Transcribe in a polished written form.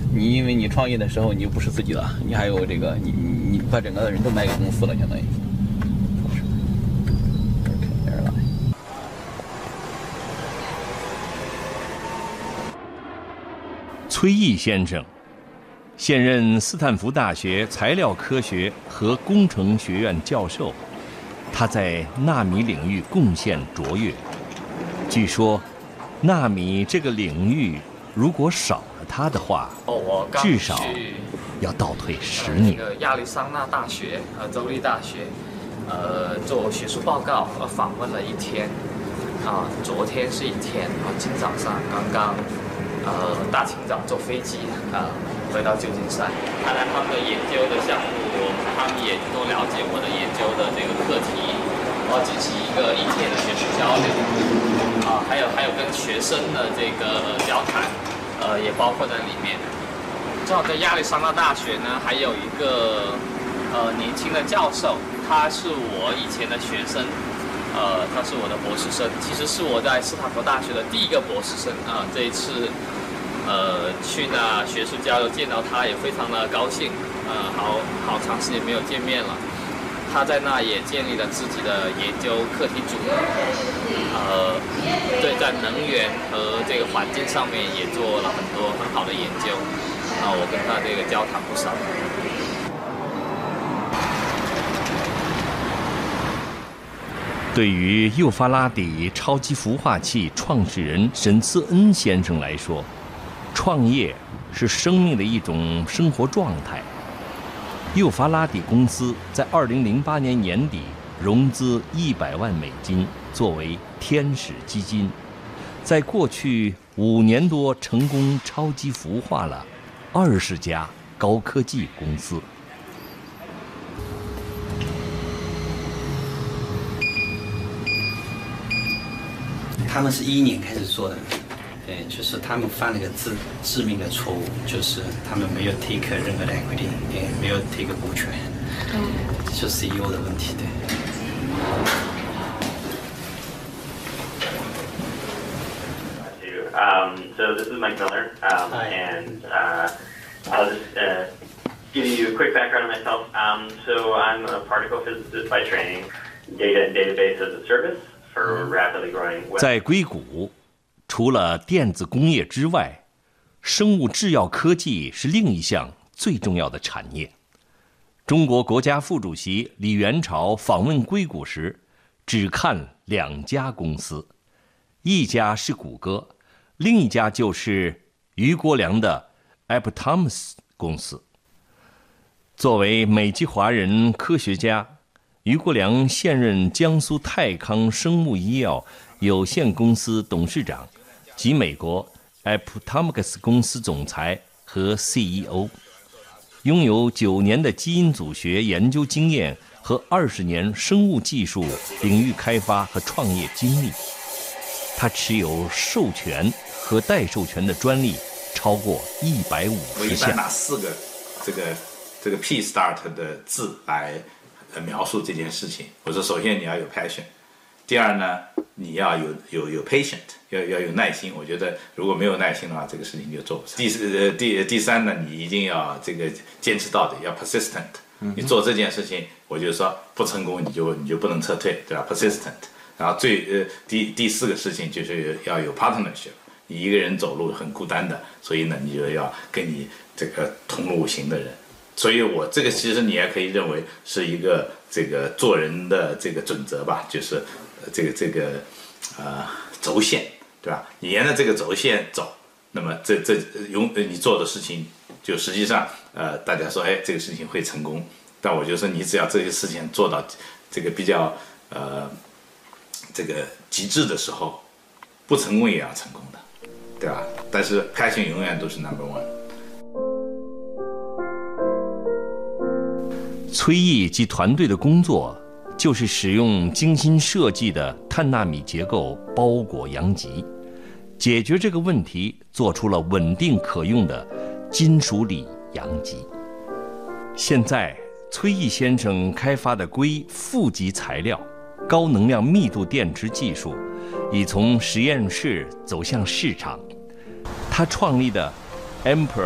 你因为你创业的时候你就不是自己的，你还有这个你把整个人都卖给公司了，相当于。 崔毅先生，现任斯坦福大学材料科学和工程学院教授，他在纳米领域贡献卓越。据说，纳米这个领域如果少了他的话，至少要倒退10年。 亚利桑那大学和州立大学，做学术报告，访问了1天，昨天是1天，今早上刚大清早坐飞机回到旧金山，看来他们的研究的项目，他们也多了解我的研究的这个课题，我要进行一个1天的学术交流，还有跟学生的这个交谈，也包括在里面。正好在亚利桑那大学呢，还有一个年轻的教授，他是我以前的学生。他是我的博士生，其实是我在斯坦福大学的第1个博士生这一次，去那学术交流见到他也非常的高兴，好长时间没有见面了。他在那也建立了自己的研究课题组，对，在能源和这个环境上面也做了很多很好的研究，我跟他这个交谈不少。 对于幼发拉底超级孵化器创始人沈思恩先生来说，创业是生命的一种生活状态。幼发拉底公司在2008年年底融资100万美金，作为天使基金，在过去5年多成功超级孵化了20家高科技公司。 他们是2011年开始做的，对，就是他们犯了个致命的错误，就是他们没有 take 任何的 equity， 也没有 take 股权，就是 CEO 的问题，对。 So this is Mike Miller, and I'll just give you a quick background on myself. So I'm a particle physicist by training, data and database as a service for rapidly growing web. 在硅谷，除了电子工业之外，生物制药科技是另一项最重要的产业。中国国家副主席李元朝访问硅谷时，只看2家公司，一家是谷歌，另一家就是余国良的 Aptomus 公司。作为美籍华人科学家，余国良现任江苏泰康生物医药有限公司董事长及美国 Aptomus 公司总裁和 CEO， 拥有9年的基因组学研究经验和20年生物技术领域开发和创业经历。他持有授权和代授权的专利超过150项。 我一般拿4个这个 P start 的字来描述这件事情。我说，首先你要有 passion， 第二呢，你要有 patient， 要有耐心。我觉得如果没有耐心的话，这个事情就做不成。第三呢，你一定要这个坚持到底，要 persistent。你做这件事情，我就说不成功你就不能撤退，对吧 ？persistent。然后第4个事情就是要有 partnership。你一个人走路很孤单的，所以呢，你就要跟你这个同路行的人。所以我这个其实你也可以认为是一个这个做人的这个准则吧，就是这个轴线，对吧？你沿着这个轴线走，那么你做的事情就实际上大家说这个事情会成功，但我就说你只要这些事情做到这个比较这个极致的时候，不成功也要成功的，对吧？但是passion永远都是 number one。 崔毅及团队的工作就是使用精心设计的碳纳米结构包裹阳极，解决这个问题，做出了稳定可用的金属锂阳极。现在，崔毅先生开发的硅负极材料、高能量密度电池技术，已从实验室走向市场。他创立的 Ampere